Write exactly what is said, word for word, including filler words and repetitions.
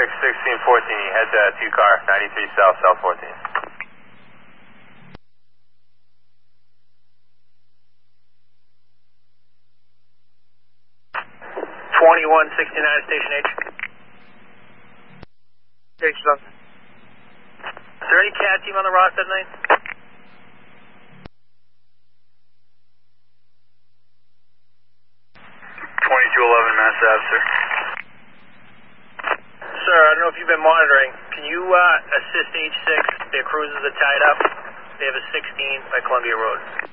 six, sixteen fourteen, head to two car, ninety-three south, south fourteen. twenty-one sixty-nine, station H. H, something. Is there any C A D team on the roster tonight? twenty-two eleven, Mass Ave, sir. Sir, I don't know if you've been monitoring. Can you uh, assist H six? Their cruisers are tied up. They have a sixteen by Columbia Road.